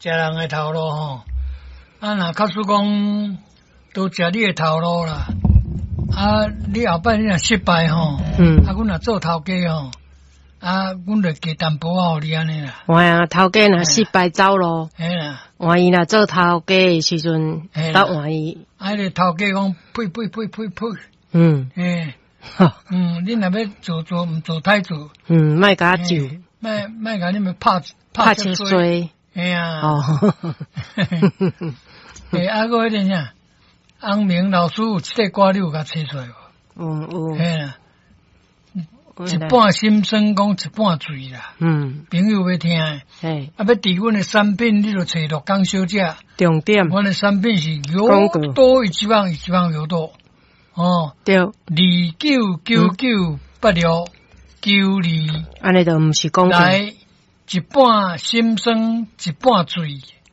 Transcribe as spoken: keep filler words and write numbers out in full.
食人的头路吼，啊，若假使讲都食你的头路啦，啊，你后摆你若失败吼，嗯，啊，阮若做头家吼，啊，阮就加淡薄仔互你安尼啦。 哇啊，头家若失败走咯， 嘿啦， 换伊若做头家的时阵，倒换伊。 啊，迄个头家讲呸呸呸呸呸， 嗯， 嘿，嗯，你若要做做毋做太做， 嗯，莫甲就， 莫莫甲你们拍拍切衰。 哎呀， 哦， 诶，啊个迄个啥，翁明老师有这个歌你有甲吹出来无？ 嗯有。 嘿啦，一半心酸讲一半醉啦。嗯，朋友要听诶。嘿，啊要伫阮诶产品，你著找陆江小姐。重点，阮诶产品是有多一级棒，一级棒有多。哦，对，二九九九八六九二。安尼就毋是讲来。一半心酸，一半醉。